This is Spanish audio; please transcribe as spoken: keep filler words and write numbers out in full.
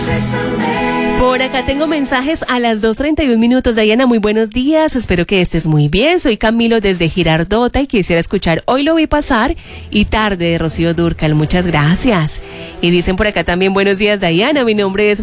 Por acá tengo mensajes a las dos treinta y un minutos. Diana, muy buenos días. Espero que estés muy bien. Soy Camilo desde Girardota y quisiera escuchar Hoy lo vi pasar y Tarde de Rocío Dúrcal. Muchas gracias. Y dicen por acá también buenos días, Diana. Mi nombre es